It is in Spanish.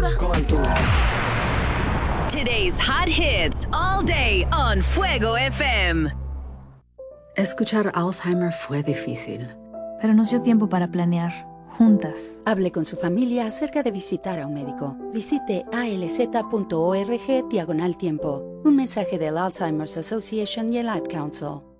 Con altura. Today's hot hits all day on Fuego FM. Escuchar Alzheimer fue difícil. Pero nos dio tiempo para planear, juntas. Hable con su familia acerca de visitar a un médico. Visite alz.org/tiempo. Un mensaje del Alzheimer's Association y el Ad Council.